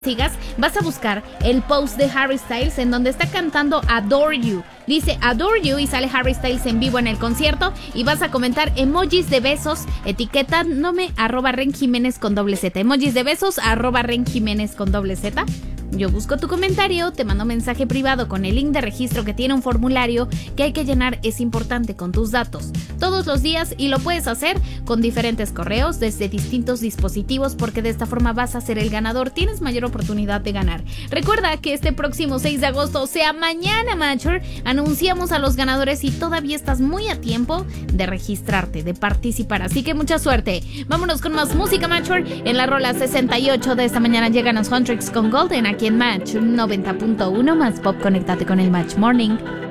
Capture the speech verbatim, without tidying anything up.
sigas, vas a buscar el post de Harry Styles en donde está cantando Adore You. Dice Adore You y sale Harry Styles en vivo en el concierto y vas a comentar emojis de besos, etiquetándome arroba Ren Jiménez con doble Z. Emojis de besos arroba Ren Jiménez con doble Z. Yo busco tu comentario, te mando mensaje privado con el link de registro que tiene un formulario que hay que llenar, es importante, con tus datos todos los días, y lo puedes hacer con diferentes correos desde distintos dispositivos, porque de esta forma vas a ser el ganador, tienes mayor oportunidad de ganar. Recuerda que este próximo seis de agosto, o sea mañana, Matcher, anunciamos a los ganadores y todavía estás muy a tiempo de registrarte, de participar, así que mucha suerte. Vámonos con más música, Matcher. En la rola sesenta y ocho de esta mañana llegan los Huntrix con Golden aquí en Match noventa punto uno, más pop. Conéctate con el Match Morning.